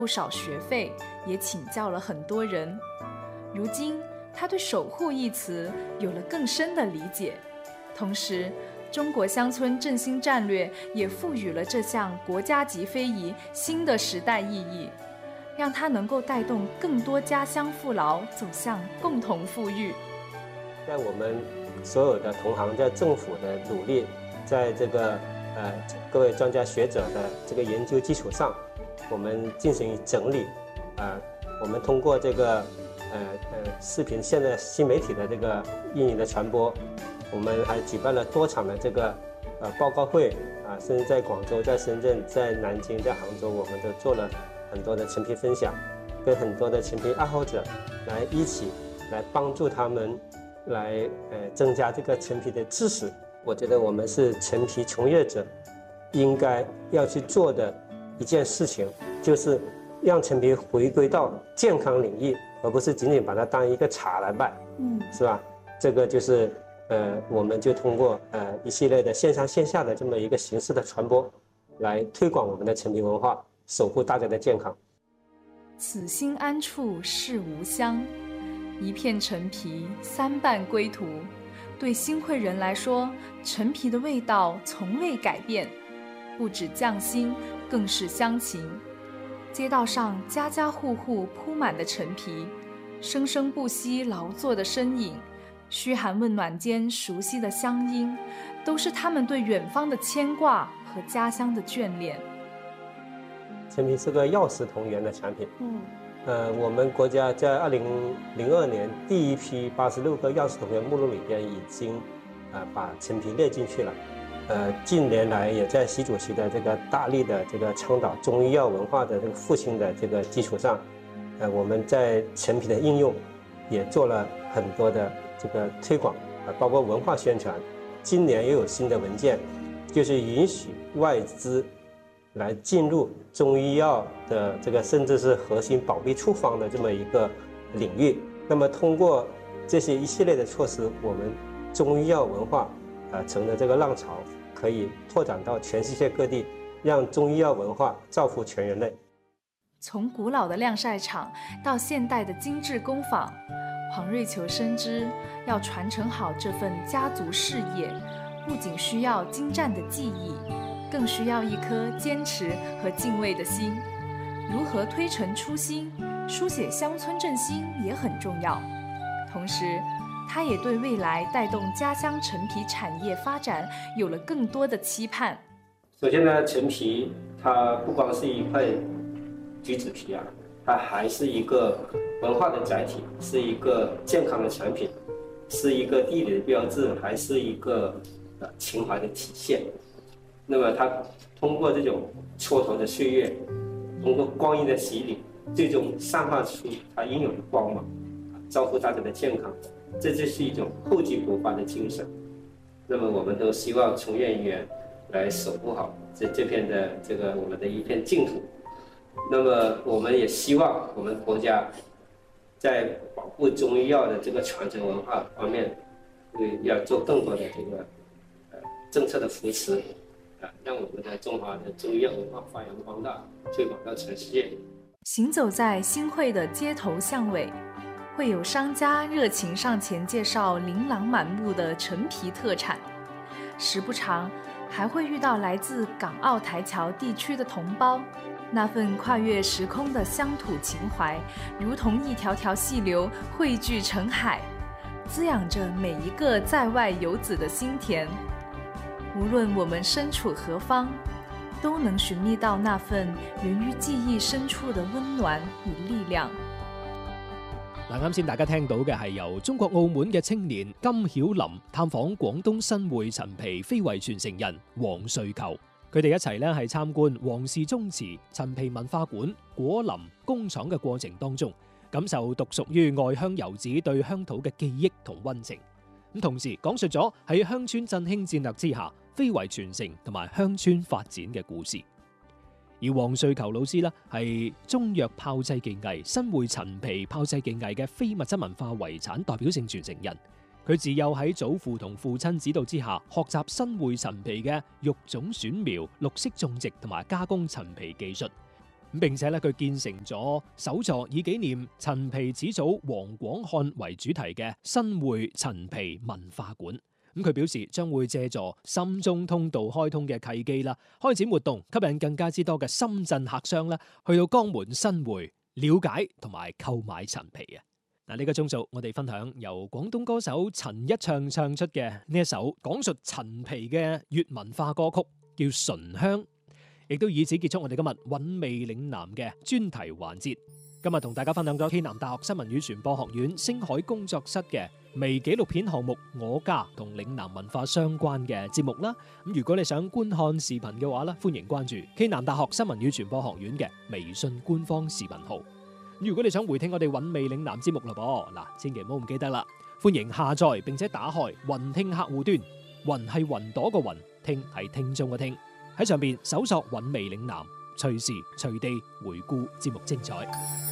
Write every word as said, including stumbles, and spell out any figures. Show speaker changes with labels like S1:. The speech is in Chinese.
S1: 不少学费，也请教了很多人。如今，他对守护一词有了更深的理解，同时，中国乡村振兴战略也赋予了这项国家级非遗新的时代意义，让它能够带动更多家乡父老走向共同富裕。
S2: 在我们所有的同行，在政府的努力，在这个呃各位专家学者的这个研究基础上，我们进行整理，啊、呃，我们通过这个呃呃视频现在新媒体的这个运营的传播，我们还举办了多场的这个呃报告会啊、呃，甚至在广州、在深圳、在南京、在杭州，我们都做了很多的陈皮分享，跟很多的陈皮爱好者来一起来帮助他们。来呃增加这个陈皮的知识，我觉得我们是陈皮从业者应该要去做的一件事情，就是让陈皮回归到健康领域，而不是仅仅把它当一个茶来卖，嗯，是吧？这个就是呃，我们就通过呃一系列的线上线下的这么一个形式的传播，来推广我们的陈皮文化，守护大家的健康。
S1: 此心安处是吾乡。一片陈皮，三瓣归途。对新会人来说，陈皮的味道从未改变，不止匠心，更是乡情。街道上家家户户铺满的陈皮，生生不息劳作的身影，嘘寒问暖间熟悉的乡音，都是他们对远方的牵挂和家乡的眷恋。
S2: 陈皮是个药食同源的产品。嗯。呃，我们国家在二零零二年第一批八十六个药食同源目录里边已经，呃，把陈皮列进去了。呃，近年来也在习主席的这个大力的这个倡导中医药文化的这个复兴的这个基础上，呃，我们在陈皮的应用也做了很多的这个推广，呃，包括文化宣传。今年又有新的文件，就是允许外资来进入中医药的这个甚至是核心保密处方的这么一个领域。那么通过这些一系列的措施，我们中医药文化呃乘着这个浪潮，可以拓展到全世界各地，让中医药文化造福全人类。
S1: 从古老的晾晒场到现代的精致工坊，黄瑞求深知，要传承好这份家族事业，不仅需要精湛的技艺，更需要一颗坚持和敬畏的心。如何推陈出新，书写乡村振兴也很重要。同时，他也对未来带动家乡陈皮产业发展有了更多的期盼。
S2: 首先呢，陈皮它不光是一块橘子皮啊，它还是一个文化的载体，是一个健康的产品，是一个地理的标志，还是一个呃情怀的体现。那么它通过这种蹉跎的岁月，通过光阴的洗礼，最终散发出它应有的光芒，照顾大家的健康，这就是一种厚积薄发的精神。那么我们都希望从业人员来守护好这这片的这个我们的一片净土。那么我们也希望我们国家在保护中医药的这个传承文化方面，会要做更多的这个呃政策的扶持。让我们的中华的中医药文化发扬光大，推广到全世界。
S1: 行走在新会的街头巷尾，会有商家热情上前介绍琳琅满目的陈皮特产，时不常还会遇到来自港澳台侨地区的同胞，那份跨越时空的乡土情怀，如同一条条细流汇聚成海，滋养着每一个在外游子的心田。无论我们身處何方，都能尋覓到那份源於記憶深處的溫暖與力量。
S3: 嗱，啱先大家聽到嘅係由中國澳門嘅青年金曉林探訪廣東新會陳皮非遺傳承人黃瑞求，佢哋一齊咧係參觀黃氏宗祠陳皮文化館果林工廠嘅過程當中，感受獨屬於外鄉遊子對鄉土嘅記憶同溫情。咁同時講述咗喺鄉村振興戰略之下非遺傳承同埋鄉村發展嘅故事。而黃瑞求老師咧係中藥炮製技藝新會陳皮炮製技藝嘅非物質文化遺產代表性傳承人。佢自幼喺祖父同父親指導之下，學習新會陳皮嘅育種選苗、綠色種植同埋加工陳皮技術。 咁並且咧佢建成咗首座以紀念陳皮始祖黃廣漢為主題嘅新會陳皮文化館。咁佢表示將會借助深中通道開通嘅契機啦，開展活動，吸引更加之多嘅深圳客商啦去到江門新會了解同埋購買陳皮啊！嗱，呢個鐘數我哋分享由廣東歌手陳一唱唱出嘅呢一首講述陳皮嘅粵文化歌曲，叫《醇香》。亦都以此結束我哋今日韻味嶺南嘅專題環節。今日同大家分享咗暨南大學新聞與傳播學院星海工作室嘅微紀錄片項目《我家》同嶺南文化相關嘅節目啦。咁如果你想觀看視頻嘅話咧，歡迎關注暨南大學新聞與傳播學院嘅微信官方視頻號。如果你想回聽我哋韻味嶺南節目啦噃，嗱，千祈唔好唔記得啦，歡迎下載並且打開雲聽客戶端，雲係雲朵個雲，聽係聽眾嘅聽。喺上邊搜索韻味嶺南，隨時隨地回顧節目精彩。